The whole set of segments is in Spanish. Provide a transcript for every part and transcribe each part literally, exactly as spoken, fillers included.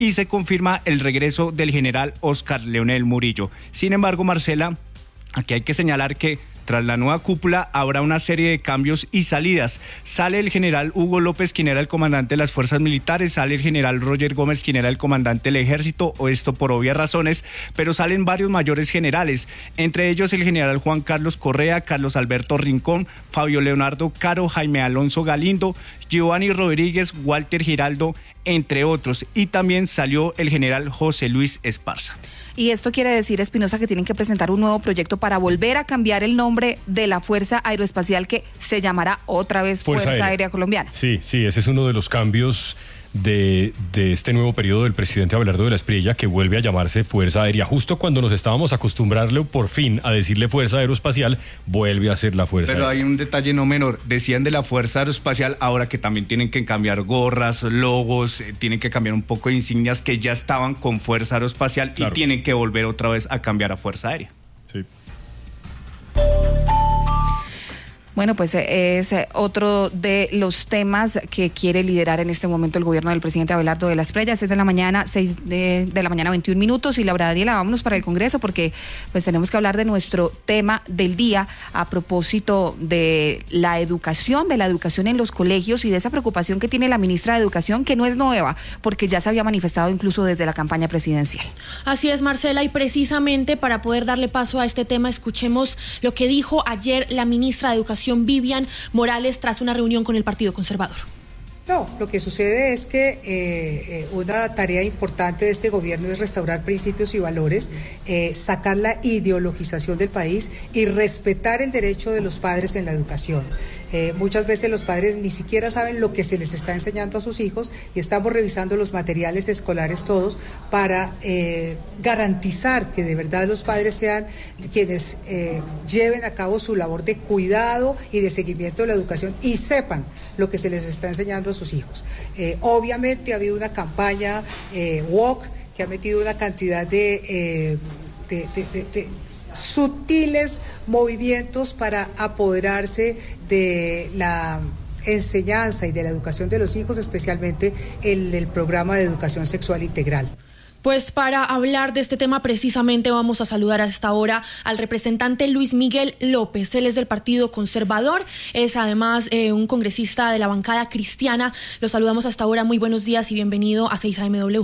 y se confirma el regreso del general Óscar Leonel Murillo. Sin embargo, Marcela, aquí hay que señalar que tras la nueva cúpula habrá una serie de cambios y salidas. Sale el general Hugo López, quien era el comandante de las fuerzas militares, sale el general Roger Gómez, quien era el comandante del ejército, o esto por obvias razones, pero salen varios mayores generales, entre ellos el general Juan Carlos Correa, Carlos Alberto Rincón, Fabio Leonardo Caro, Jaime Alonso Galindo, Giovanni Rodríguez, Walter Giraldo, entre otros, y también salió el general José Luis Esparza. Y esto quiere decir, Espinosa, que tienen que presentar un nuevo proyecto para volver a cambiar el nombre de la Fuerza Aeroespacial, que se llamará otra vez Fuerza, Fuerza Aérea. Aérea Colombiana. Sí, sí, ese es uno de los cambios de, de este nuevo periodo del presidente Abelardo de la Espriella, que vuelve a llamarse Fuerza Aérea. Justo cuando nos estábamos acostumbrarle por fin a decirle Fuerza Aeroespacial, vuelve a ser la Fuerza Pero Aérea. Hay un detalle no menor, decían de la Fuerza Aeroespacial, ahora que también tienen que cambiar gorras, logos, eh, tienen que cambiar un poco de insignias que ya estaban con Fuerza Aeroespacial, claro, y tienen que volver otra vez a cambiar a Fuerza Aérea. Sí. Bueno, pues es otro de los temas que quiere liderar en este momento el gobierno del presidente Abelardo de la Espriella. seis de la mañana, seis de, de la mañana, veintiún minutos. Y Laura Daniela, vámonos para el Congreso, porque pues tenemos que hablar de nuestro tema del día a propósito de la educación, de la educación en los colegios y de esa preocupación que tiene la ministra de Educación, que no es nueva, porque ya se había manifestado incluso desde la campaña presidencial. Así es, Marcela, y precisamente para poder darle paso a este tema, escuchemos lo que dijo ayer la ministra de Educación, Vivian Morales, tras una reunión con el Partido Conservador. No, lo que sucede es que eh, eh, una tarea importante de este gobierno es restaurar principios y valores, eh, sacar la ideologización del país y respetar el derecho de los padres en la educación. Eh, muchas veces los padres ni siquiera saben lo que se les está enseñando a sus hijos y estamos revisando los materiales escolares todos para eh, garantizar que de verdad los padres sean quienes eh, lleven a cabo su labor de cuidado y de seguimiento de la educación y sepan lo que se les está enseñando a sus hijos. Eh, obviamente ha habido una campaña eh, woke que ha metido una cantidad de... Eh, de, de, de, de sutiles movimientos para apoderarse de la enseñanza y de la educación de los hijos, especialmente el, el programa de educación sexual integral. Pues para hablar de este tema precisamente vamos a saludar a esta hora al representante Luis Miguel López. Él es del Partido Conservador, es además eh, un congresista de la bancada cristiana. Lo saludamos hasta ahora. Muy buenos días y bienvenido a seis A M W.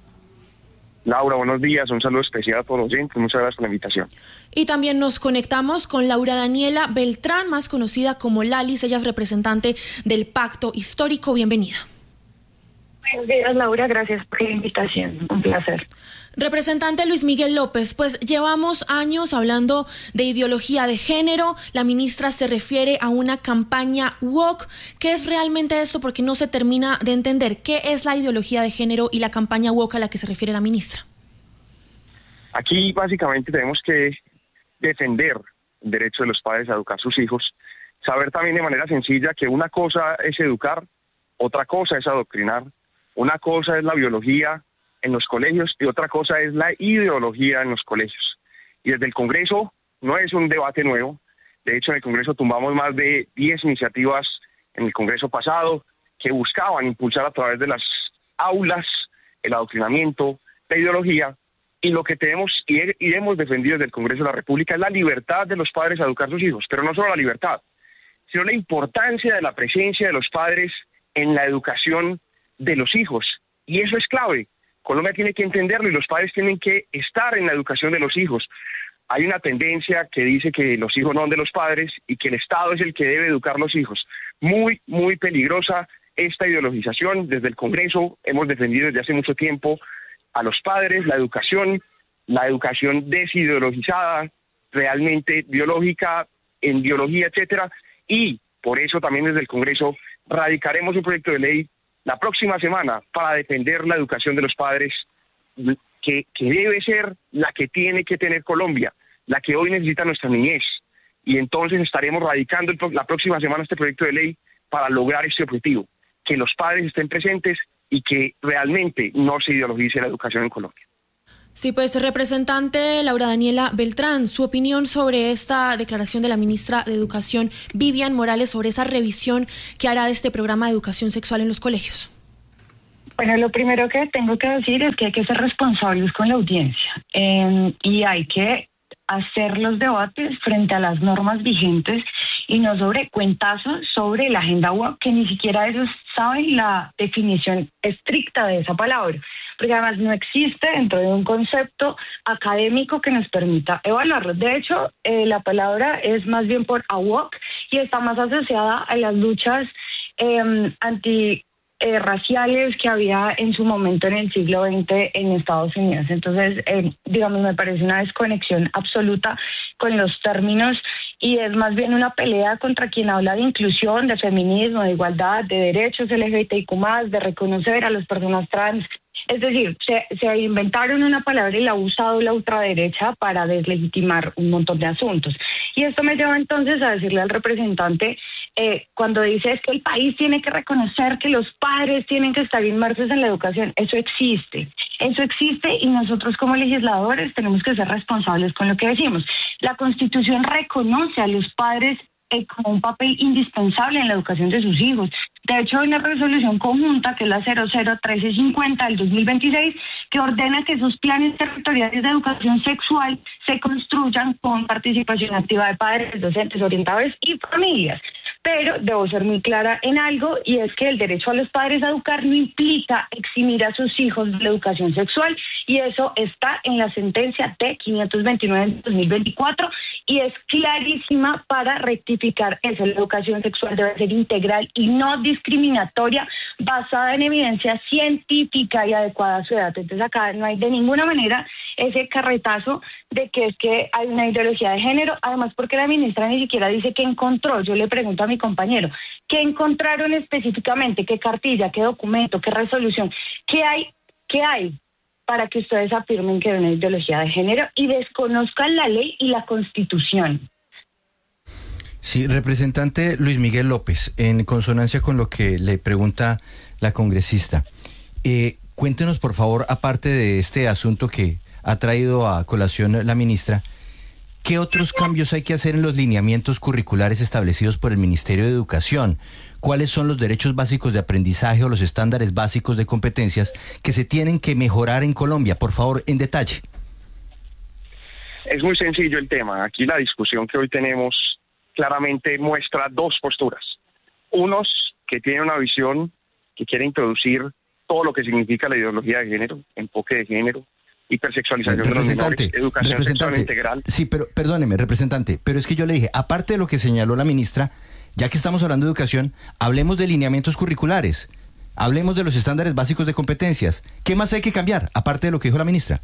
Laura, buenos días, un saludo especial a todos los oyentes, muchas gracias por la invitación. Y también nos conectamos con Laura Daniela Beltrán, más conocida como Lalis, ella es representante del Pacto Histórico, bienvenida. Buenos días, Laura, gracias por la invitación, un placer. Representante Luis Miguel López, pues llevamos años hablando de ideología de género, la ministra se refiere a una campaña woke. ¿Qué es realmente esto? Porque no se termina de entender qué es la ideología de género y la campaña woke a la que se refiere la ministra. Aquí básicamente tenemos que defender el derecho de los padres a educar a sus hijos, saber también de manera sencilla que una cosa es educar, otra cosa es adoctrinar, una cosa es la biología en los colegios y otra cosa es la ideología en los colegios. Y desde el Congreso no es un debate nuevo. De hecho, en el Congreso tumbamos más de diez iniciativas en el Congreso pasado que buscaban impulsar a través de las aulas el adoctrinamiento, la ideología, y lo que tenemos y, y hemos defendido desde el Congreso de la República es la libertad de los padres a educar a sus hijos, pero no solo la libertad, sino la importancia de la presencia de los padres en la educación de los hijos. Y eso es clave. Colombia tiene que entenderlo y los padres tienen que estar en la educación de los hijos. Hay una tendencia que dice que los hijos no son de los padres y que el Estado es el que debe educar a los hijos. Muy, muy peligrosa esta ideologización. Desde el Congreso hemos defendido desde hace mucho tiempo a los padres, la educación, la educación desideologizada, realmente biológica, en biología, etcétera. Y por eso también desde el Congreso radicaremos un proyecto de ley la próxima semana para defender la educación de los padres, que, que debe ser la que tiene que tener Colombia, la que hoy necesita nuestra niñez. Y entonces estaremos radicando el, la próxima semana este proyecto de ley para lograr este objetivo, que los padres estén presentes y que realmente no se ideologice la educación en Colombia. Sí, pues representante Laura Daniela Beltrán, su opinión sobre esta declaración de la ministra de Educación, Vivian Morales, sobre esa revisión que hará de este programa de educación sexual en los colegios. Bueno, lo primero que tengo que decir es que hay que ser responsables con la audiencia eh, y hay que hacer los debates frente a las normas vigentes y no sobre cuentazos sobre la agenda web, que ni siquiera ellos saben la definición estricta de esa palabra, porque además no existe dentro de un concepto académico que nos permita evaluarlo. De hecho, eh, la palabra es más bien por A W O C y está más asociada a las luchas eh, anti Eh, raciales que había en su momento en el siglo veinte en Estados Unidos. Entonces, eh, digamos, me parece una desconexión absoluta con los términos y es más bien una pelea contra quien habla de inclusión, de feminismo, de igualdad, de derechos L G B T I Q más, de reconocer a las personas trans. Es decir, se, se inventaron una palabra y la ha usado la ultraderecha para deslegitimar un montón de asuntos. Y esto me lleva entonces a decirle al representante, eh, cuando dice es que el país tiene que reconocer que los padres tienen que estar inmersos en la educación, eso existe. Eso existe y nosotros como legisladores tenemos que ser responsables con lo que decimos. La Constitución reconoce a los padres eh, como un papel indispensable en la educación de sus hijos. De hecho, hay una resolución conjunta, que es la cero cero trece cincuenta del dos mil veintiséis, que ordena que esos planes territoriales de educación sexual se construyan con participación activa de padres, docentes, orientadores y familias. Pero debo ser muy clara en algo, y es que el derecho a los padres a educar no implica eximir a sus hijos de la educación sexual, y eso está en la sentencia T quinientos veintinueve del dos mil veinticuatro, y es clarísima para rectificar eso. La educación sexual debe ser integral y no discriminatoria, basada en evidencia científica y adecuada a su edad. Entonces acá no hay de ninguna manera ese carretazo de que es que hay una ideología de género, además porque la ministra ni siquiera dice qué encontró. Yo le pregunto a mi compañero, ¿qué encontraron específicamente? ¿Qué cartilla? ¿Qué documento? ¿Qué resolución? ¿Qué hay? ¿Qué hay para que ustedes afirmen que hay una ideología de género y desconozcan la ley y la Constitución? Sí, representante Luis Miguel López, en consonancia con lo que le pregunta la congresista, eh, cuéntenos por favor, aparte de este asunto que ha traído a colación la ministra, ¿qué otros cambios hay que hacer en los lineamientos curriculares establecidos por el Ministerio de Educación? ¿Cuáles son los derechos básicos de aprendizaje o los estándares básicos de competencias que se tienen que mejorar en Colombia? Por favor, en detalle. Es muy sencillo el tema. Aquí la discusión que hoy tenemos claramente muestra dos posturas. Unos que tienen una visión que quiere introducir todo lo que significa la ideología de género, enfoque de género, hipersexualización de los menores, educación sexual integral. Sí, pero perdóneme, representante, pero es que yo le dije, aparte de lo que señaló la ministra, ya que estamos hablando de educación, hablemos de lineamientos curriculares, hablemos de los estándares básicos de competencias. ¿Qué más hay que cambiar, aparte de lo que dijo la ministra?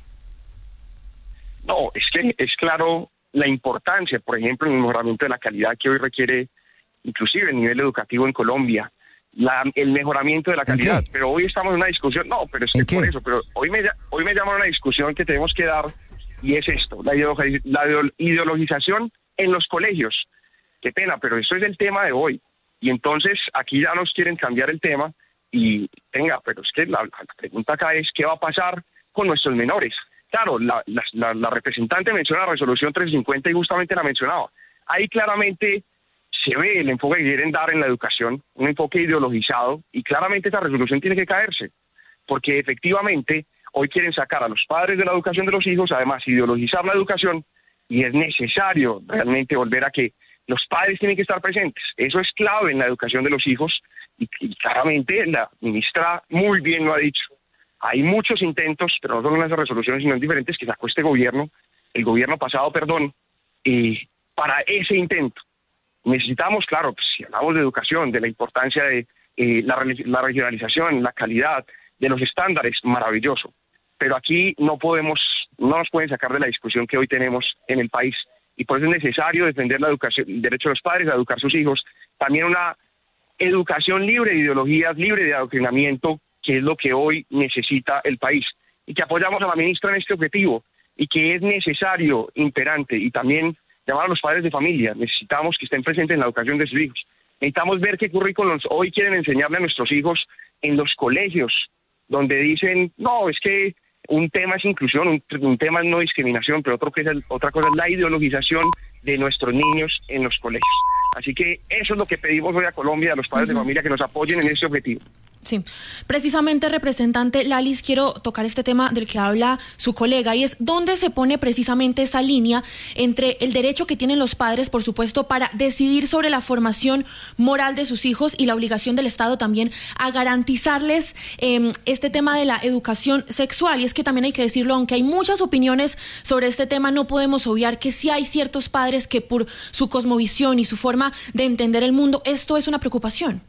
No, es que es claro la importancia, por ejemplo, en el mejoramiento de la calidad que hoy requiere inclusive el nivel educativo en Colombia, la, el mejoramiento de la calidad. Pero hoy estamos en una discusión, no, pero es que por eso, pero hoy me, hoy me llaman a una discusión que tenemos que dar, y es esto, la, ideologi la ideologización en los colegios. Qué pena, pero eso es el tema de hoy. Y entonces aquí ya nos quieren cambiar el tema y venga, pero es que la, la pregunta acá es ¿qué va a pasar con nuestros menores? Claro, la, la, la, la representante menciona la resolución trescientos cincuenta y justamente la mencionaba. Ahí claramente se ve el enfoque que quieren dar en la educación, un enfoque ideologizado, y claramente esa resolución tiene que caerse, porque efectivamente hoy quieren sacar a los padres de la educación de los hijos, además ideologizar la educación, y es necesario realmente volver a que los padres tienen que estar presentes. Eso es clave en la educación de los hijos, y, y claramente la ministra muy bien lo ha dicho. Hay muchos intentos, pero no solo en esas resoluciones, sino en diferentes, que sacó este gobierno, el gobierno pasado, perdón, y para ese intento necesitamos, claro, pues, si hablamos de educación, de la importancia de eh, la, la regionalización, la calidad, de los estándares, maravilloso. Pero aquí no podemos, no nos pueden sacar de la discusión que hoy tenemos en el país. Y por eso es necesario defender la educación, el derecho de los padres a educar a sus hijos. También una educación libre de ideologías, libre de adoctrinamiento, que es lo que hoy necesita el país. Y que apoyamos a la ministra en este objetivo. Y que es necesario, imperante, y también llamar a los padres de familia. Necesitamos que estén presentes en la educación de sus hijos. Necesitamos ver qué currículos hoy quieren enseñarle a nuestros hijos en los colegios, donde dicen, no, es que un tema es inclusión, un, un tema es no discriminación, pero otro que es el, otra cosa es la ideologización de nuestros niños en los colegios. Así que eso es lo que pedimos hoy a Colombia, a los padres uh-huh. de familia, que nos apoyen en ese objetivo. Sí, precisamente, representante Lalis, quiero tocar este tema del que habla su colega, y es dónde se pone precisamente esa línea entre el derecho que tienen los padres, por supuesto, para decidir sobre la formación moral de sus hijos y la obligación del Estado también a garantizarles eh, este tema de la educación sexual. Y es que también hay que decirlo, aunque hay muchas opiniones sobre este tema, no podemos obviar que sí hay ciertos padres que por su cosmovisión y su forma de entender el mundo, esto es una preocupación.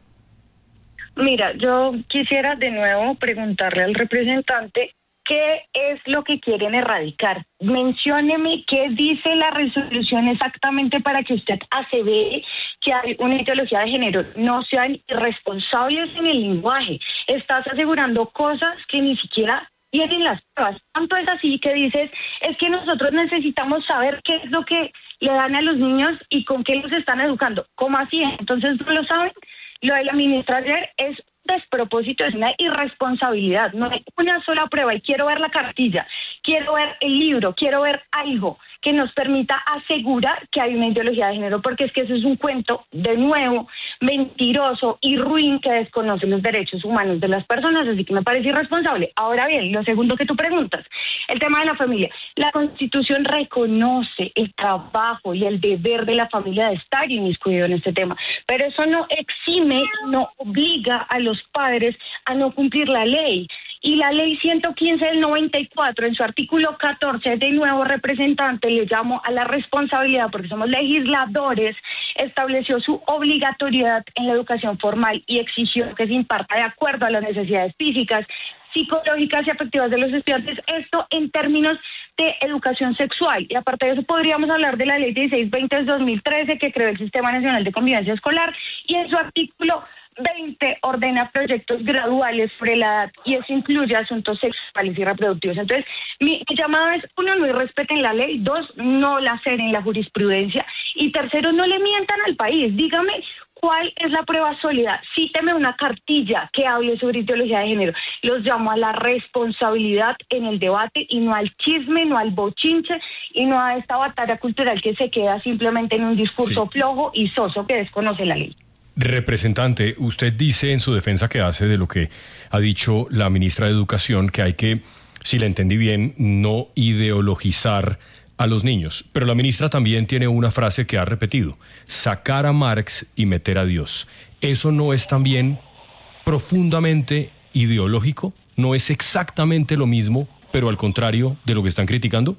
Mira, yo quisiera de nuevo preguntarle al representante qué es lo que quieren erradicar. Mencióneme qué dice la resolución exactamente para que usted asevere que hay una ideología de género. No sean irresponsables en el lenguaje. Estás asegurando cosas que ni siquiera tienen las pruebas. Tanto es así que dices, es que nosotros necesitamos saber qué es lo que le dan a los niños y con qué los están educando. ¿Cómo así? Entonces no lo saben. Lo de la ministra ayer es despropósito, es una irresponsabilidad. No hay una sola prueba y quiero ver la cartilla, quiero ver el libro, quiero ver algo que nos permita asegurar que hay una ideología de género, porque es que eso es un cuento, de nuevo, mentiroso y ruin que desconoce los derechos humanos de las personas, así que me parece irresponsable. Ahora bien, lo segundo que tú preguntas, el tema de la familia. La Constitución reconoce el trabajo y el deber de la familia de estar inmiscuido en este tema, pero eso no exime, no obliga a los padres a no cumplir la ley. Y la ley ciento quince del noventa y cuatro, en su artículo catorce, de nuevo, representante, le llamo a la responsabilidad, porque somos legisladores, estableció su obligatoriedad en la educación formal y exigió que se imparta de acuerdo a las necesidades físicas, psicológicas y afectivas de los estudiantes, esto en términos de educación sexual. Y aparte de eso podríamos hablar de la ley dieciséis veinte del dos mil trece, que creó el Sistema Nacional de Convivencia Escolar, y en su artículo veinte ordena proyectos graduales sobre la edad, y eso incluye asuntos sexuales y reproductivos. Entonces, mi, mi llamado es, uno, no irrespeten la ley; dos, no la ceden la jurisprudencia; y tercero, no le mientan al país. Dígame cuál es la prueba sólida, cíteme una cartilla que hable sobre ideología de género. Los llamo a la responsabilidad en el debate y no al chisme, no al bochinche y no a esta batalla cultural que se queda simplemente en un discurso sí. flojo y soso que desconoce la ley. Representante, usted dice en su defensa que hace de lo que ha dicho la ministra de Educación que hay que, si la entendí bien, no ideologizar a los niños. Pero la ministra también tiene una frase que ha repetido: sacar a Marx y meter a Dios. ¿Eso no es también profundamente ideológico? ¿No es exactamente lo mismo, pero al contrario de lo que están criticando?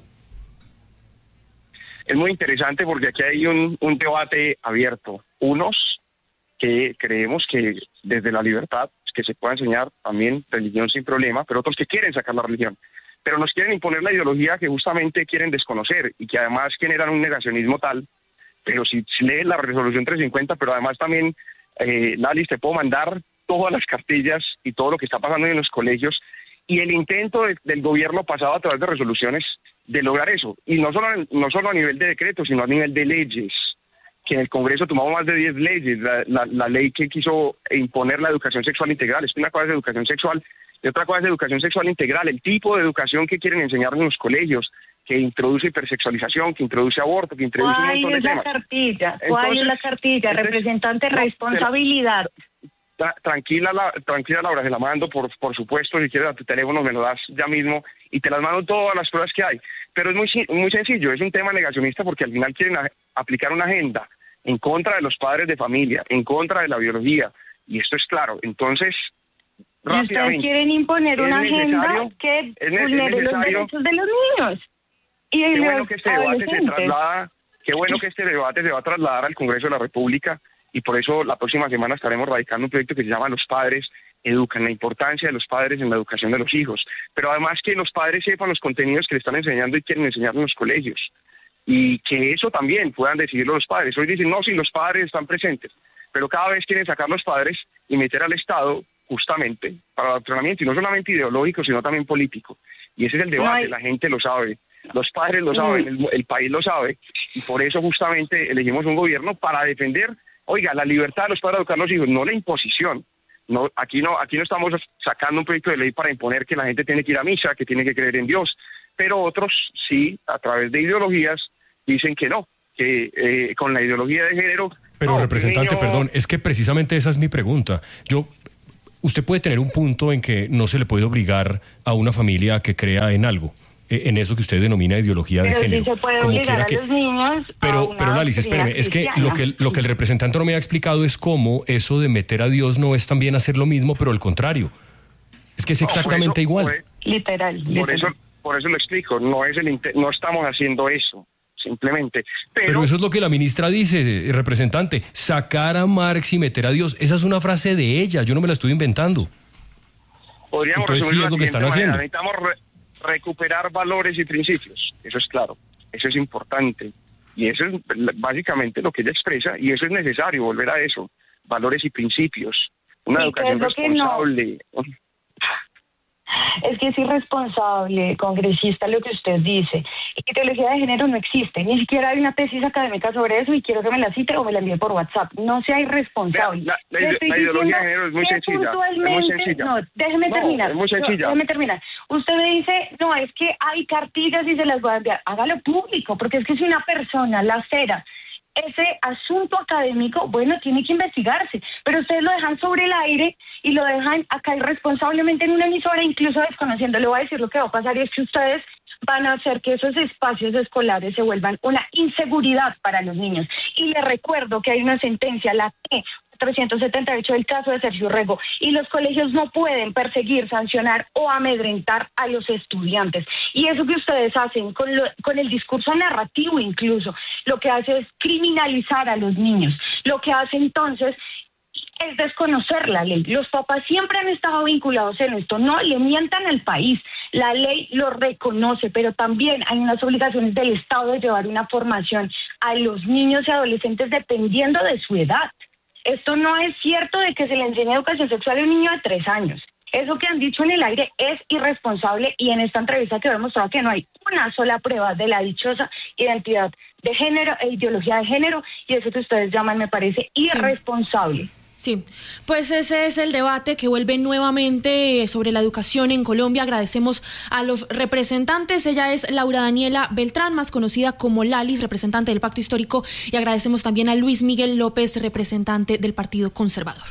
Es muy interesante porque aquí hay un, un debate abierto. Unos que creemos que desde la libertad que se pueda enseñar también religión sin problema, pero otros que quieren sacar la religión, pero nos quieren imponer la ideología que justamente quieren desconocer y que además generan un negacionismo tal. Pero si, si lees la resolución trescientos cincuenta, pero además también, eh, Lalis, te puedo mandar todas las cartillas y todo lo que está pasando en los colegios y el intento de, del gobierno pasado a través de resoluciones de lograr eso, y no solo, no solo a nivel de decretos, sino a nivel de leyes, que en el Congreso tomamos más de diez leyes, la, la, la ley que quiso imponer la educación sexual integral. Es una cosa es educación sexual y otra cosa es educación sexual integral, el tipo de educación que quieren enseñar en los colegios, que introduce hipersexualización, que introduce aborto, que introduce un montón de temas. ¿Cuál es la cartilla? ¿Cuál es la cartilla? Entonces, representante, no, responsabilidad. Tra tranquila, la, tranquila Laura, se la mando por, por supuesto, si quieres a tu teléfono me lo das ya mismo y te las mando todas las pruebas que hay. Pero es muy, muy sencillo, es un tema negacionista porque al final quieren a, aplicar una agenda en contra de los padres de familia, en contra de la biología, y esto es claro. Entonces, ¿y ustedes quieren imponer una agenda que vulnere los derechos de los niños? Y qué bueno que este debate se traslada, qué bueno que este debate se va a trasladar al Congreso de la República, y por eso la próxima semana estaremos radicando un proyecto que se llama Los Padres Educan, la importancia de los padres en la educación de los hijos, pero además que los padres sepan los contenidos que le están enseñando y quieren enseñar en los colegios, y que eso también puedan decidirlo los padres. Hoy dicen, no, si los padres están presentes, pero cada vez quieren sacar los padres y meter al Estado justamente para el adoctrinamiento, y no solamente ideológico, sino también político. Y ese es el debate, no hay... la gente lo sabe, los padres lo saben, el, el país lo sabe, y por eso justamente elegimos un gobierno para defender, oiga, la libertad de los padres de educar a los hijos, no la imposición. No, aquí no, aquí no estamos sacando un proyecto de ley para imponer que la gente tiene que ir a misa, que tiene que creer en Dios, pero otros sí, a través de ideologías, dicen que no, que eh, con la ideología de género... Pero no, representante, niño... perdón, es que precisamente esa es mi pregunta. Yo usted puede tener un punto en que no se le puede obligar a una familia a que crea en algo, en eso que usted denomina ideología pero de género. Sí se puede como obligar a que... los niños pero, a una pero Lalis, espéreme, es que lo que lo que el representante no me ha explicado es cómo eso de meter a Dios no es también hacer lo mismo, pero al contrario. Es que es exactamente no, por eso, igual. Por, literal, literal. Por eso, por eso lo explico, no es el no estamos haciendo eso, simplemente. Pero, pero eso es lo que la ministra dice, representante, sacar a Marx y meter a Dios. Esa es una frase de ella, yo no me la estoy inventando. Podríamos Entonces sí es lo que están haciendo. Necesitamos re recuperar valores y principios, eso es claro, eso es importante. Y eso es básicamente lo que ella expresa, y eso es necesario, volver a eso, valores y principios, una educación responsable. No. Es que es irresponsable, congresista, lo que usted dice. Ideología de género no existe, ni siquiera hay una tesis académica sobre eso y quiero que me la cite o me la envíe por WhatsApp. No sea irresponsable. La, la, la, la ideología de género es muy sencilla. Es muy sencilla. No, déjeme no, terminar. Es muy sencilla. No, déjeme terminar. Usted me dice, no, es que hay cartillas y se las voy a enviar. Hágalo público, porque es que si una persona lacera ese asunto académico, bueno, tiene que investigarse, pero ustedes lo dejan sobre el aire y lo dejan acá irresponsablemente en una emisora, incluso desconociendo. Le voy a decir lo que va a pasar, y es que ustedes van a hacer que esos espacios escolares se vuelvan una inseguridad para los niños. Y les recuerdo que hay una sentencia, la T trescientos setenta y ocho del caso de Sergio Rego, y los colegios no pueden perseguir, sancionar o amedrentar a los estudiantes. Y eso que ustedes hacen con, lo, con el discurso narrativo incluso, lo que hace es criminalizar a los niños. Lo que hace entonces es desconocer la ley. Los papás siempre han estado vinculados en esto, no le mientan al país. La ley lo reconoce, pero también hay unas obligaciones del Estado de llevar una formación a los niños y adolescentes dependiendo de su edad. Esto no es cierto de que se le enseñe educación sexual a un niño de tres años. Eso que han dicho en el aire es irresponsable, y en esta entrevista quedó demostrado que no hay una sola prueba de la dichosa identidad de género e ideología de género, y eso que ustedes llaman me parece irresponsable. Sí. Sí, pues ese es el debate que vuelve nuevamente sobre la educación en Colombia. Agradecemos a los representantes. Ella es Laura Daniela Beltrán, más conocida como Lalis, representante del Pacto Histórico, y agradecemos también a Luis Miguel López, representante del Partido Conservador.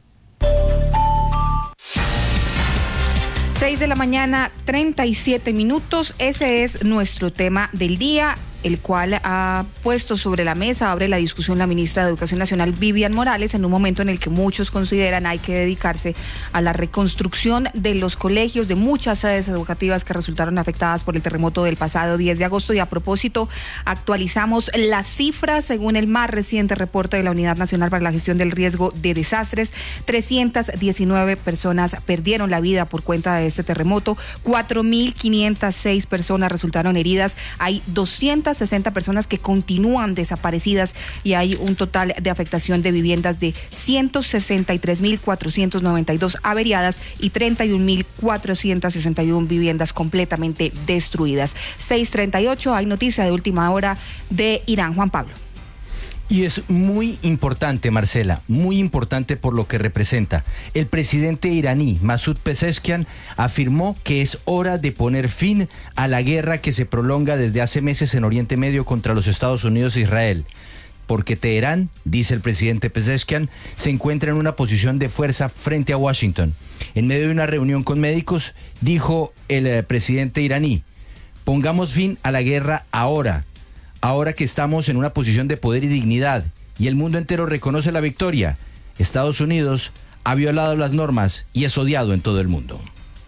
seis de la mañana, treinta y siete minutos. Ese es nuestro tema del día, el cual ha puesto sobre la mesa, abre la discusión la ministra de Educación Nacional, Vivian Morales, en un momento en el que muchos consideran hay que dedicarse a la reconstrucción de los colegios, de muchas sedes educativas que resultaron afectadas por el terremoto del pasado diez de agosto. Y a propósito, actualizamos las cifras según el más reciente reporte de la Unidad Nacional para la Gestión del Riesgo de Desastres. trescientas diecinueve personas perdieron la vida por cuenta de este terremoto, cuatro mil quinientas seis personas resultaron heridas, hay doscientas sesenta personas que continúan desaparecidas, y hay un total de afectación de viviendas de ciento sesenta y tres mil cuatrocientos noventa y dos averiadas y treinta y un mil cuatrocientos sesenta y uno viviendas completamente destruidas. seis treinta y ocho, hay noticia de última hora de Irán. Juan Pablo. Y es muy importante, Marcela, muy importante por lo que representa. El presidente iraní, Masoud Pezeshkian, afirmó que es hora de poner fin a la guerra que se prolonga desde hace meses en Oriente Medio contra los Estados Unidos e Israel. Porque Teherán, dice el presidente Pezeshkian, se encuentra en una posición de fuerza frente a Washington. En medio de una reunión con médicos, dijo el eh, presidente iraní, pongamos fin a la guerra ahora. Ahora que estamos en una posición de poder y dignidad y el mundo entero reconoce la victoria, Estados Unidos ha violado las normas y es odiado en todo el mundo.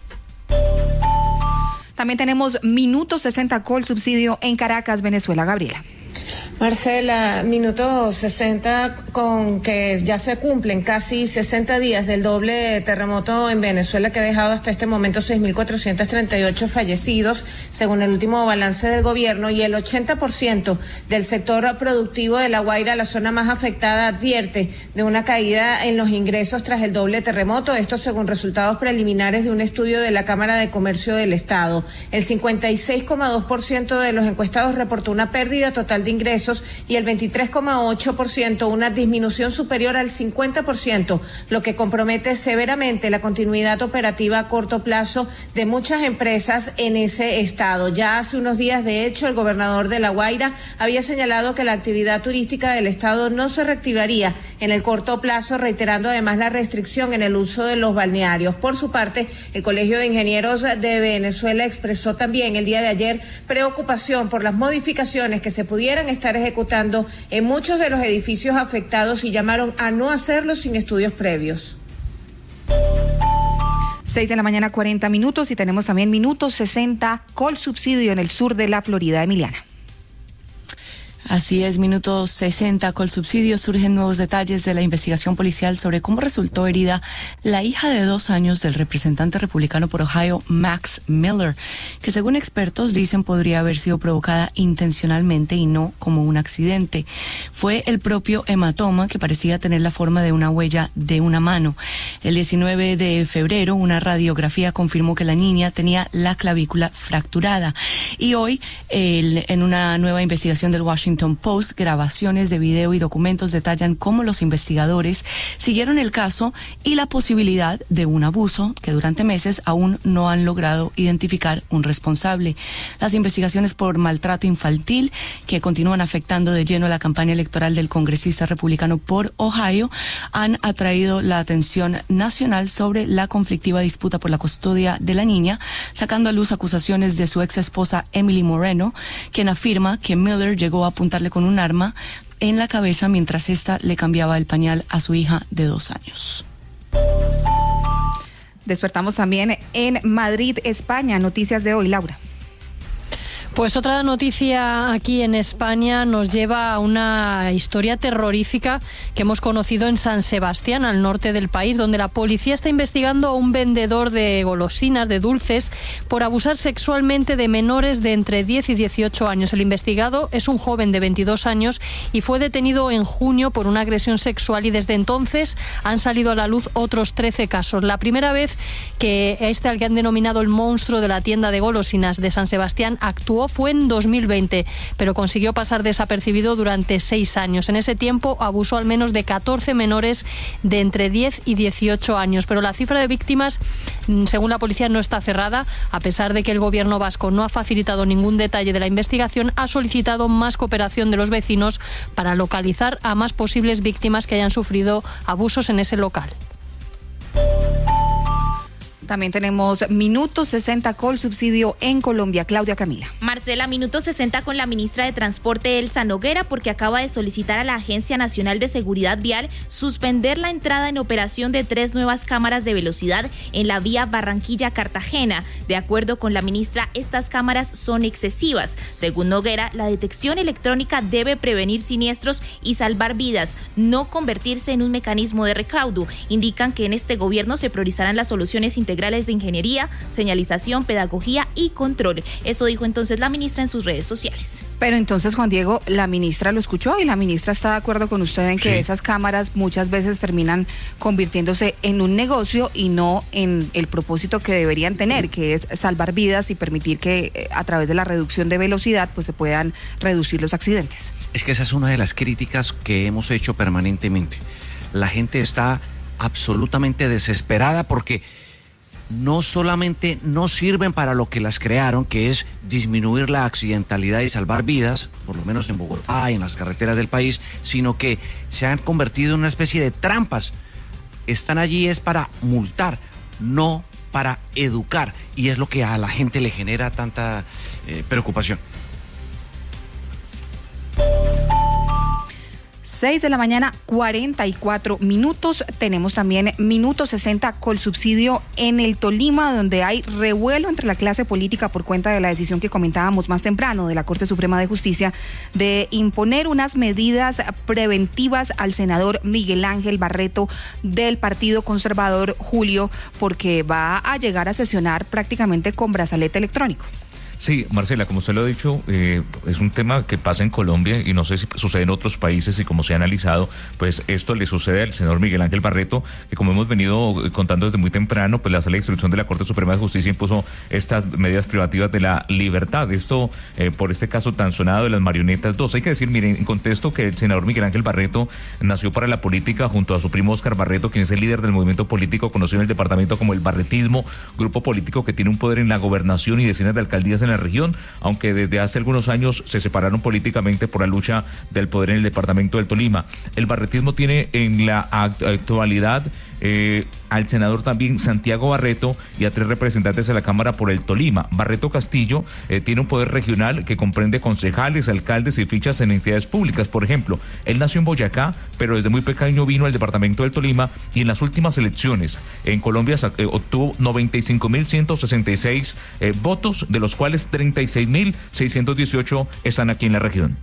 También tenemos Minuto sesenta Col Subsidio en Caracas, Venezuela. Gabriela. Marcela, minuto sesenta, con que ya se cumplen casi sesenta días del doble terremoto en Venezuela, que ha dejado hasta este momento seis mil cuatrocientos treinta y ocho fallecidos, según el último balance del gobierno, y el ochenta por ciento del sector productivo de La Guaira, la zona más afectada, advierte de una caída en los ingresos tras el doble terremoto, esto según resultados preliminares de un estudio de la Cámara de Comercio del Estado. El cincuenta y seis coma dos por ciento de los encuestados reportó una pérdida total de ingresos pesos, y el veintitrés coma ocho por ciento, una disminución superior al cincuenta por ciento, lo que compromete severamente la continuidad operativa a corto plazo de muchas empresas en ese estado. Ya hace unos días, de hecho, el gobernador de La Guaira había señalado que la actividad turística del estado no se reactivaría en el corto plazo, reiterando además la restricción en el uso de los balnearios. Por su parte, el Colegio de Ingenieros de Venezuela expresó también el día de ayer preocupación por las modificaciones que se pudieran estar ejecutando en muchos de los edificios afectados y llamaron a no hacerlo sin estudios previos. seis de la mañana, cuarenta minutos, y tenemos también minutos sesenta Colsubsidio en el sur de la Florida. Emiliana. Así es, minuto sesenta, Colsubsidio. Surgen nuevos detalles de la investigación policial sobre cómo resultó herida la hija de dos años del representante republicano por Ohio, Max Miller, que según expertos dicen podría haber sido provocada intencionalmente y no como un accidente. Fue el propio hematoma, que parecía tener la forma de una huella de una mano. El diecinueve de febrero, una radiografía confirmó que la niña tenía la clavícula fracturada. Y hoy, el, en una nueva investigación del Washington Post, grabaciones de video y documentos detallan cómo los investigadores siguieron el caso y la posibilidad de un abuso que durante meses aún no han logrado identificar un responsable. Las investigaciones por maltrato infantil, que continúan afectando de lleno la campaña electoral del congresista republicano por Ohio, han atraído la atención nacional sobre la conflictiva disputa por la custodia de la niña, sacando a luz acusaciones de su ex esposa Emily Moreno, quien afirma que Miller llegó a apuntarle con un arma en la cabeza mientras ésta le cambiaba el pañal a su hija de dos años. Despertamos también en Madrid, España. Noticias de hoy, Laura. Pues otra noticia aquí en España nos lleva a una historia terrorífica que hemos conocido en San Sebastián, al norte del país, donde la policía está investigando a un vendedor de golosinas, de dulces, por abusar sexualmente de menores de entre diez y dieciocho años. El investigado es un joven de veintidós años y fue detenido en junio por una agresión sexual, y desde entonces han salido a la luz otros trece casos. La primera vez que este, al que han denominado el monstruo de la tienda de golosinas de San Sebastián, actuó fue en dos mil veinte, pero consiguió pasar desapercibido durante seis años. En ese tiempo abusó al menos de catorce menores de entre diez y dieciocho años, pero la cifra de víctimas, según la policía, no está cerrada. A pesar de que el gobierno vasco no ha facilitado ningún detalle de la investigación, ha solicitado más cooperación de los vecinos para localizar a más posibles víctimas que hayan sufrido abusos en ese local. También tenemos Minuto sesenta Colsubsidio en Colombia. Claudia Camila. Marcela, Minuto sesenta con la ministra de Transporte, Elsa Noguera, porque acaba de solicitar a la Agencia Nacional de Seguridad Vial suspender la entrada en operación de tres nuevas cámaras de velocidad en la vía Barranquilla-Cartagena. De acuerdo con la ministra, estas cámaras son excesivas. Según Noguera, la detección electrónica debe prevenir siniestros y salvar vidas, no convertirse en un mecanismo de recaudo. Indican que en este gobierno se priorizarán las soluciones integrales de ingeniería, señalización, pedagogía y control. Eso dijo entonces la ministra en sus redes sociales. Pero entonces, Juan Diego, la ministra lo escuchó y la ministra está de acuerdo con usted en que sí, esas cámaras muchas veces terminan convirtiéndose en un negocio y no en el propósito que deberían tener, que es salvar vidas y permitir que a través de la reducción de velocidad pues se puedan reducir los accidentes. Es que esa es una de las críticas que hemos hecho permanentemente. La gente está absolutamente desesperada porque no solamente no sirven para lo que las crearon, que es disminuir la accidentalidad y salvar vidas, por lo menos en Bogotá y en las carreteras del país, sino que se han convertido en una especie de trampas. Están allí es para multar, no para educar, y es lo que a la gente le genera tanta eh, preocupación. seis de la mañana, cuarenta y cuatro minutos. Tenemos también Minuto sesenta Colsubsidio en el Tolima, donde hay revuelo entre la clase política por cuenta de la decisión que comentábamos más temprano de la Corte Suprema de Justicia de imponer unas medidas preventivas al senador Miguel Ángel Barreto del Partido Conservador, Julio, porque va a llegar a sesionar prácticamente con brazalete electrónico. Sí, Marcela, como usted lo ha dicho, eh, es un tema que pasa en Colombia y no sé si sucede en otros países y como se ha analizado, pues esto le sucede al senador Miguel Ángel Barreto, que como hemos venido contando desde muy temprano, pues la Sala de Instrucción de la Corte Suprema de Justicia impuso estas medidas privativas de la libertad. Esto eh, por este caso tan sonado de las marionetas dos. Hay que decir, miren, en contexto que el senador Miguel Ángel Barreto nació para la política junto a su primo Óscar Barreto, quien es el líder del movimiento político conocido en el departamento como el barretismo, grupo político que tiene un poder en la gobernación y decenas de alcaldías en la región, aunque desde hace algunos años se separaron políticamente por la lucha del poder en el departamento del Tolima. El barretismo tiene en la actualidad eh, al senador también Santiago Barreto y a tres representantes de la Cámara por el Tolima. Barreto Castillo eh, tiene un poder regional que comprende concejales, alcaldes y fichas en entidades públicas. Por ejemplo, él nació en Boyacá, pero desde muy pequeño vino al departamento del Tolima y en las últimas elecciones en Colombia eh, obtuvo noventa y cinco mil ciento sesenta y seis eh, votos, de los cuales treinta y seis mil seiscientos dieciocho están aquí en la región.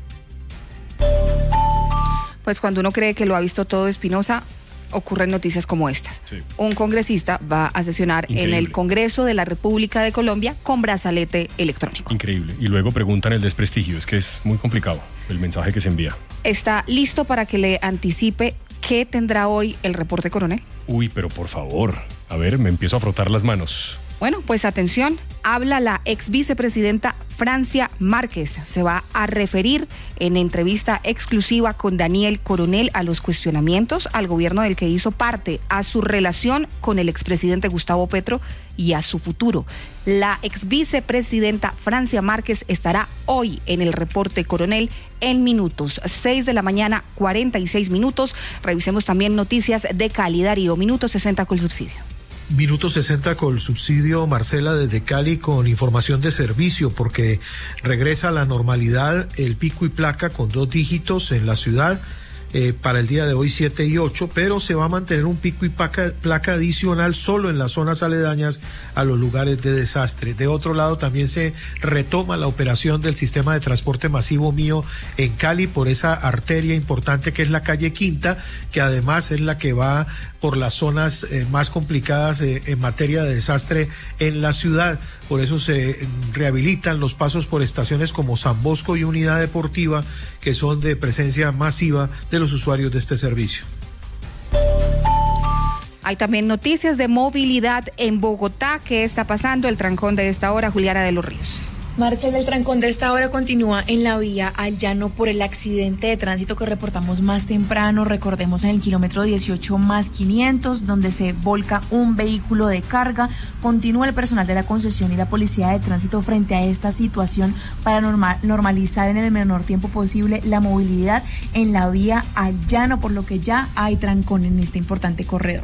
Pues cuando uno cree que lo ha visto todo, Espinosa, ocurren noticias como estas. Sí. Un congresista va a sesionar Increíble. en el Congreso de la República de Colombia con brazalete electrónico. Increíble. Y luego preguntan el desprestigio. Es que es muy complicado el mensaje que se envía. ¿Está listo para que le anticipe qué tendrá hoy el reporte, coronel? Uy, pero por favor. A ver, me empiezo a frotar las manos. Bueno, pues atención, habla la ex vicepresidenta Francia Márquez. Se va a referir en entrevista exclusiva con Daniel Coronel a los cuestionamientos al gobierno del que hizo parte, a su relación con el expresidente Gustavo Petro y a su futuro. La ex vicepresidenta Francia Márquez estará hoy en el reporte Coronel en minutos, seis de la mañana, cuarenta y seis minutos. Revisemos también noticias de Cali. Darío, minuto sesenta con subsidio. Minuto sesenta con subsidio, Marcela, desde Cali con información de servicio, porque regresa a la normalidad el pico y placa con dos dígitos en la ciudad. Eh, para el día de hoy siete y ocho, pero se va a mantener un pico y placa, placa adicional solo en las zonas aledañas a los lugares de desastre. De otro lado, también se retoma la operación del sistema de transporte masivo mío en Cali por esa arteria importante que es la calle Quinta, que además es la que va por las zonas eh, más complicadas eh, en materia de desastre en la ciudad. Por eso se rehabilitan los pasos por estaciones como San Bosco y Unidad Deportiva, que son de presencia masiva de los usuarios de este servicio. Hay también noticias de movilidad en Bogotá. ¿Qué está pasando? El trancón de esta hora, Juliana de los Ríos. Marcela, el trancón de esta hora continúa en la vía al llano por el accidente de tránsito que reportamos más temprano, recordemos en el kilómetro dieciocho más quinientos, donde se volca un vehículo de carga. Continúa el personal de la concesión y la policía de tránsito frente a esta situación para normal, normalizar en el menor tiempo posible la movilidad en la vía al llano, por lo que ya hay trancón en este importante corredor.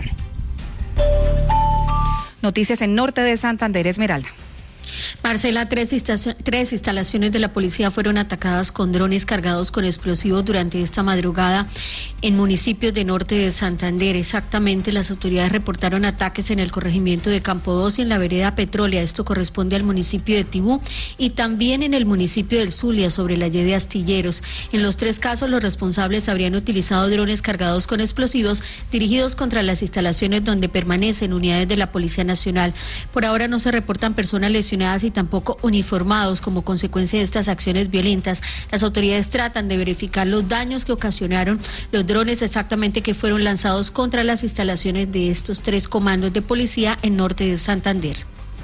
Noticias en norte de Santander, Esmeralda. Marcela, tres, tres instalaciones de la policía fueron atacadas con drones cargados con explosivos durante esta madrugada en municipios de norte de Santander. Exactamente, las autoridades reportaron ataques en el corregimiento de Campo dos y en la vereda Petrólea. Esto corresponde al municipio de Tibú y también en el municipio del Zulia, sobre la Y de Astilleros. En los tres casos, los responsables habrían utilizado drones cargados con explosivos dirigidos contra las instalaciones donde permanecen unidades de la Policía Nacional. Por ahora no se reportan personas lesionadas y tampoco uniformados como consecuencia de estas acciones violentas. Las autoridades tratan de verificar los daños que ocasionaron los drones exactamente que fueron lanzados contra las instalaciones de estos tres comandos de policía en norte de Santander.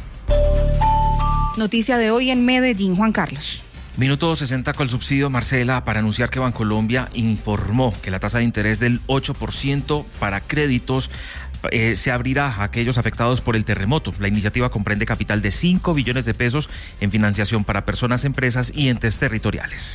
Noticia de hoy en Medellín, Juan Carlos. Minuto sesenta con el subsidio, Marcela, para anunciar que Bancolombia informó que la tasa de interés del ocho por ciento para créditos Eh, se abrirá a aquellos afectados por el terremoto. La iniciativa comprende capital de cinco billones de pesos en financiación para personas, empresas y entes territoriales.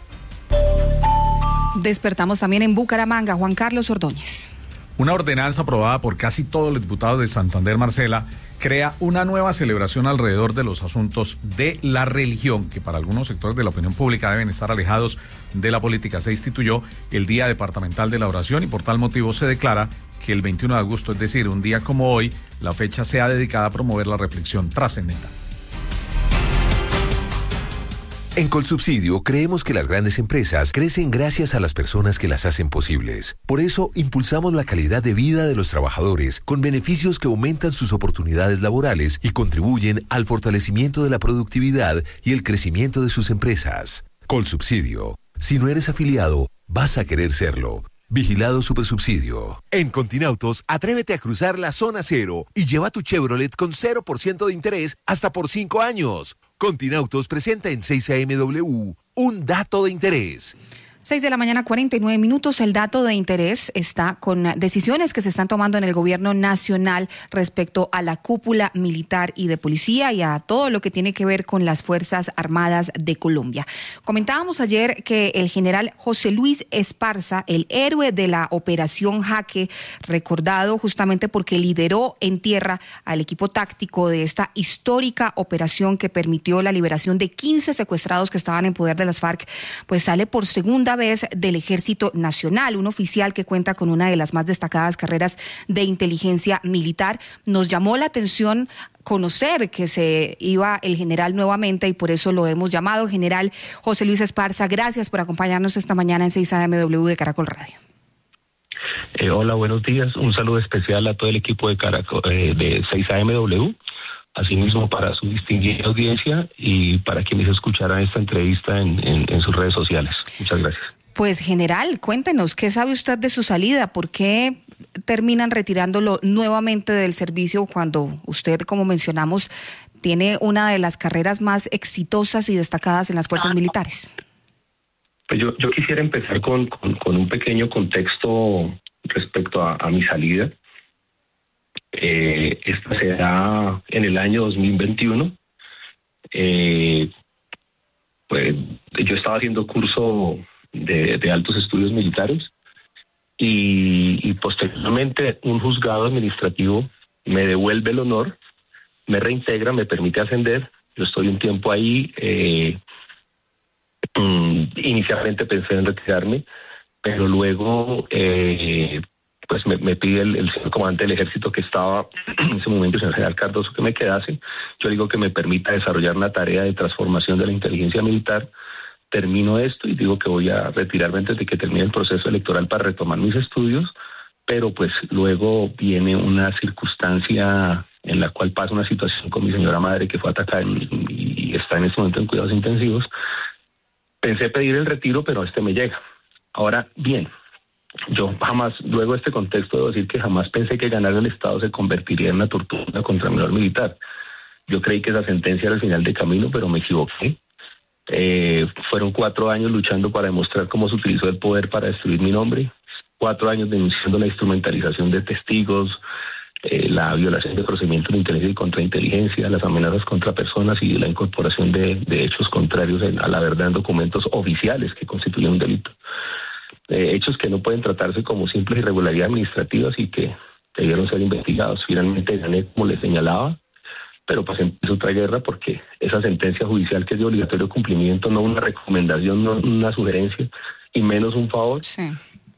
Despertamos también en Bucaramanga, Juan Carlos Ordóñez. Una ordenanza aprobada por casi todos los diputados de Santander, Marcela, crea una nueva celebración alrededor de los asuntos de la religión, que para algunos sectores de la opinión pública deben estar alejados de la política. Se instituyó el Día Departamental de la Oración y por tal motivo se declara que el veintiuno de agosto, es decir, un día como hoy, la fecha sea dedicada a promover la reflexión trascendental. En Colsubsidio creemos que las grandes empresas crecen gracias a las personas que las hacen posibles. Por eso impulsamos la calidad de vida de los trabajadores con beneficios que aumentan sus oportunidades laborales y contribuyen al fortalecimiento de la productividad y el crecimiento de sus empresas. Colsubsidio. Si no eres afiliado, vas a querer serlo. Vigilado Supersubsidio. En Continautos, atrévete a cruzar la zona cero y lleva tu Chevrolet con cero por ciento de interés hasta por cinco años. Continautos presenta en seis A M W un dato de interés. seis de la mañana, cuarenta y nueve minutos. El dato de interés está con decisiones que se están tomando en el gobierno nacional respecto a la cúpula militar y de policía y a todo lo que tiene que ver con las Fuerzas Armadas de Colombia. Comentábamos ayer que el general José Luis Esparza, el héroe de la Operación Jaque, recordado justamente porque lideró en tierra al equipo táctico de esta histórica operación que permitió la liberación de quince secuestrados que estaban en poder de las FARC, pues sale por segunda vez del Ejército Nacional, un oficial que cuenta con una de las más destacadas carreras de inteligencia militar. Nos llamó la atención conocer que se iba el general nuevamente y por eso lo hemos llamado. General José Luis Esparza, gracias por acompañarnos esta mañana en seis A M W de Caracol Radio. Eh, hola, buenos días. Un saludo especial a todo el equipo de Caracol, eh, de seis A M W. Asimismo para su distinguida audiencia y para quienes escucharán esta entrevista en, en, en sus redes sociales. Muchas gracias. Pues general, cuéntenos, ¿qué sabe usted de su salida? ¿Por qué terminan retirándolo nuevamente del servicio cuando usted, como mencionamos, tiene una de las carreras más exitosas y destacadas en las fuerzas militares? Pues yo, yo quisiera empezar con, con, con un pequeño contexto respecto a, a mi salida. Eh, esta se da en el año dos mil veintiuno. Eh, pues yo estaba haciendo curso de, de altos estudios militares y, y posteriormente un juzgado administrativo me devuelve el honor, me reintegra, me permite ascender. Yo estoy un tiempo ahí. Eh, inicialmente pensé en retirarme, pero luego eh, pues me, me pide el, el señor comandante del ejército que estaba en ese momento, el señor general Cardoso, que me quedase. Yo digo que me permita desarrollar una tarea de transformación de la inteligencia militar. Termino esto y digo que voy a retirarme antes de que termine el proceso electoral para retomar mis estudios, pero pues luego viene una circunstancia en la cual pasa una situación con mi señora madre que fue atacada en, y está en este momento en cuidados intensivos. Pensé pedir el retiro, pero este me llega. Ahora, bien, yo jamás, luego de este contexto, debo decir que jamás pensé que ganar el Estado se convertiría en una tortura contra mi honor militar. Yo creí que esa sentencia era el final de camino, pero me equivoqué. Eh, fueron cuatro años luchando para demostrar cómo se utilizó el poder para destruir mi nombre, cuatro años denunciando la instrumentalización de testigos, eh, la violación de procedimientos de inteligencia y contrainteligencia, las amenazas contra personas y la incorporación de, de hechos contrarios a la verdad en documentos oficiales que constituyen un delito. Eh, hechos que no pueden tratarse como simples irregularidades administrativas y que debieron ser investigados. Finalmente gané, como les señalaba, pero pues empezó otra guerra porque esa sentencia judicial que es de obligatorio cumplimiento, no una recomendación, no una sugerencia y menos un favor. Sí.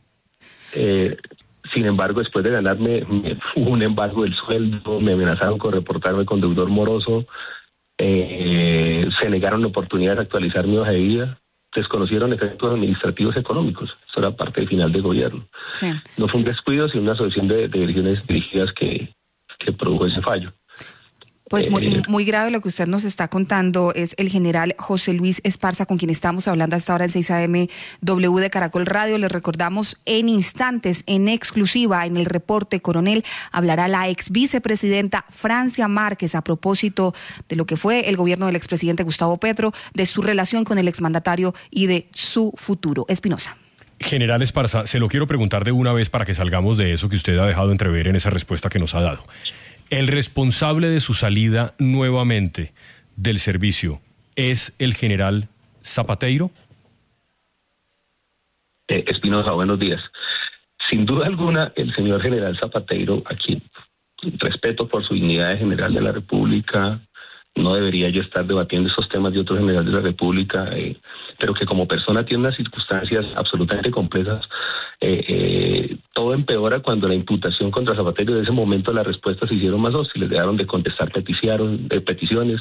Eh, sin embargo, después de ganarme, me, hubo un embargo del sueldo, me amenazaron con reportarme con deudor moroso, eh, se negaron la oportunidad de actualizar mi hoja de vida, desconocieron efectos administrativos económicos. Eso era parte del final del gobierno. Sí. No fue un descuido, sino una asociación de, de direcciones dirigidas que, que produjo ese fallo. Pues muy, muy grave lo que usted nos está contando. Es el general José Luis Esparza, con quien estamos hablando hasta ahora en seis A M W de Caracol Radio. Les recordamos en instantes, en exclusiva, en el reporte coronel, hablará la ex vicepresidenta Francia Márquez a propósito de lo que fue el gobierno del expresidente Gustavo Petro, de su relación con el exmandatario y de su futuro. Espinosa. General Esparza, se lo quiero preguntar de una vez para que salgamos de eso que usted ha dejado entrever en esa respuesta que nos ha dado. ¿El responsable de su salida nuevamente del servicio es el general Zapateiro? Eh, Espinosa, buenos días. Sin duda alguna, el señor general Zapateiro, a quien respeto por su dignidad de general de la República, no debería yo estar debatiendo esos temas de otro general de la República, eh, pero que como persona tiene unas circunstancias absolutamente complejas. Eh, eh, todo empeora cuando la imputación contra Zapateiro, de ese momento las respuestas se hicieron más hostiles, dejaron de contestar peticiones, de peticiones,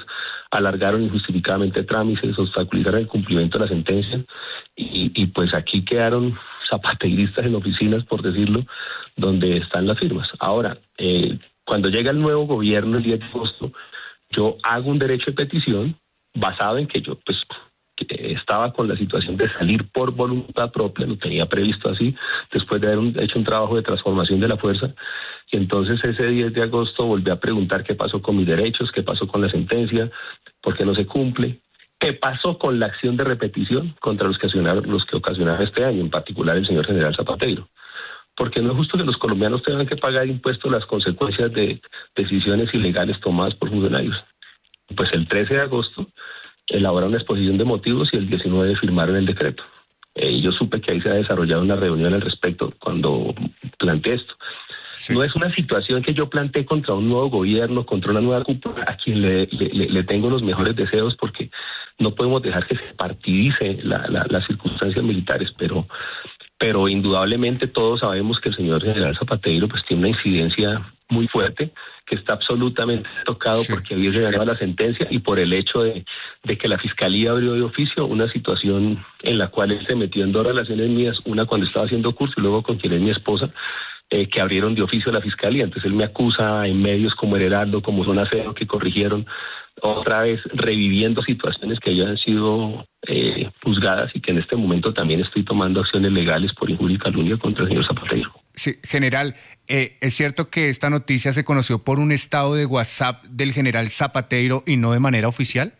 alargaron injustificadamente trámites, obstaculizaron el cumplimiento de la sentencia y, y pues aquí quedaron zapateiristas en oficinas, por decirlo, donde están las firmas. Ahora, eh, cuando llega el nuevo gobierno el diez de agosto, yo hago un derecho de petición basado en que yo pues que estaba con la situación de salir por voluntad propia, lo tenía previsto así, después de haber un, hecho un trabajo de transformación de la fuerza, y entonces ese diez de agosto volví a preguntar qué pasó con mis derechos, qué pasó con la sentencia, por qué no se cumple, qué pasó con la acción de repetición contra los que ocasionaron, los que ocasionaron este año, en particular el señor general Zapateiro. Porque no es justo que los colombianos tengan que pagar impuestos las consecuencias de decisiones ilegales tomadas por funcionarios. Pues el trece de agosto elaboraron una exposición de motivos y el diecinueve firmaron el decreto. Eh, yo supe que ahí se ha desarrollado una reunión al respecto cuando planteé esto. Sí. No es una situación que yo planteé contra un nuevo gobierno, contra una nueva cúpula, a quien le, le, le tengo los mejores deseos, porque no podemos dejar que se partidice la, la, las circunstancias militares, pero, pero indudablemente todos sabemos que el señor general Zapateiro pues tiene una incidencia muy fuerte, que está absolutamente tocado sí. porque había llegado la sentencia y por el hecho de, de que la Fiscalía abrió de oficio una situación en la cual él se metió en dos relaciones mías, una cuando estaba haciendo curso y luego con quien es mi esposa, eh, que abrieron de oficio la Fiscalía. Entonces él me acusa en medios como El Heraldo, como Zona Cero, que corrigieron otra vez, reviviendo situaciones que habían sido eh, juzgadas y que en este momento también estoy tomando acciones legales por injuria y calumnia contra el señor Zapateiro. Sí, general, eh, ¿es cierto que esta noticia se conoció por un estado de WhatsApp del general Zapateiro y no de manera oficial?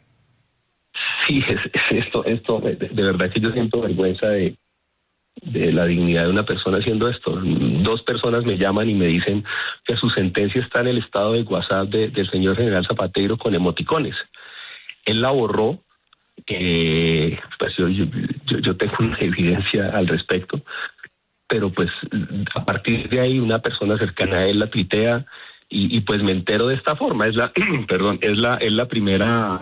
Sí, es, es esto, esto de, de verdad que yo siento vergüenza de, de la dignidad de una persona haciendo esto. Dos personas me llaman y me dicen que su sentencia está en el estado de WhatsApp de, del señor general Zapateiro con emoticones. Él la borró, eh, pues yo, yo, yo tengo una evidencia al respecto, pero pues a partir de ahí una persona cercana a él la tuitea y, y pues me entero de esta forma. Es la, perdón, es la, es la primera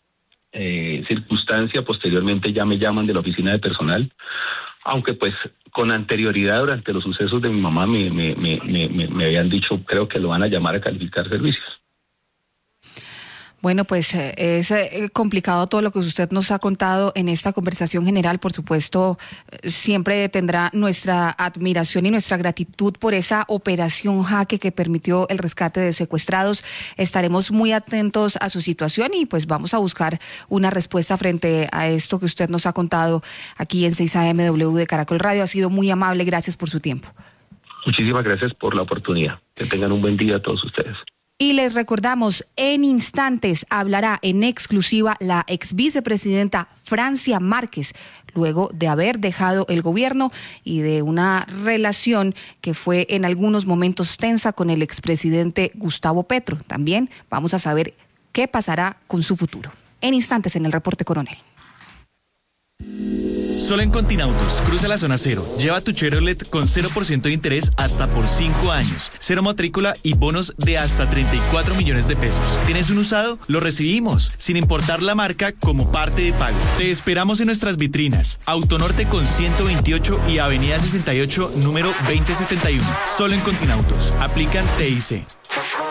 eh, circunstancia. Posteriormente ya me llaman de la oficina de personal, aunque pues con anterioridad durante los sucesos de mi mamá me, me, me, me, me habían dicho, creo que lo van a llamar a calificar servicios. Bueno, pues es complicado todo lo que usted nos ha contado en esta conversación general. Por supuesto, siempre tendrá nuestra admiración y nuestra gratitud por esa operación Jaque que permitió el rescate de secuestrados. Estaremos muy atentos a su situación y pues vamos a buscar una respuesta frente a esto que usted nos ha contado aquí en seis A M W de Caracol Radio. Ha sido muy amable. Gracias por su tiempo. Muchísimas gracias por la oportunidad. Que tengan un buen día a todos ustedes. Y les recordamos, en instantes hablará en exclusiva la ex vicepresidenta Francia Márquez, luego de haber dejado el gobierno y de una relación que fue en algunos momentos tensa con el expresidente Gustavo Petro. También vamos a saber qué pasará con su futuro. En instantes en el Reporte Coronel. Solo en Continautos, cruza la zona cero, lleva tu Chevrolet con cero por ciento de interés hasta por cinco años, cero matrícula y bonos de hasta treinta y cuatro millones de pesos. ¿Tienes un usado? Lo recibimos, sin importar la marca, como parte de pago. Te esperamos en nuestras vitrinas, Autonorte con ciento veintiocho y Avenida sesenta y ocho, número veinte setenta y uno. Solo en Continautos, aplican T I C.